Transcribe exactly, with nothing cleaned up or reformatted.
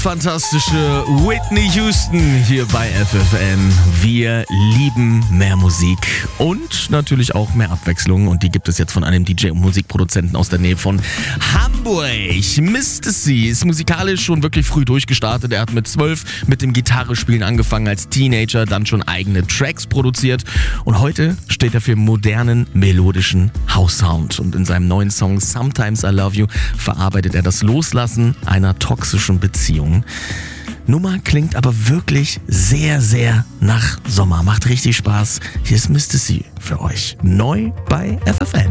fantastische Whitney Houston hier bei F F N. Wir lieben mehr Musik und natürlich auch mehr Abwechslung. Und die gibt es jetzt von einem D J und Musikproduzenten aus der Nähe von Hamburg. Mister C ist musikalisch schon wirklich früh durchgestartet. Er hat mit zwölf mit dem Gitarrespielen angefangen als Teenager, dann schon eigene Tracks produziert. Und heute steht er für modernen, melodischen House-Sound. Und in seinem neuen Song Sometimes I Love You verarbeitet er das Loslassen einer toxischen Beziehung. Nummer klingt aber wirklich sehr, sehr nach Sommer. Macht richtig Spaß. Hier ist Mister C für euch. Neu bei F F N.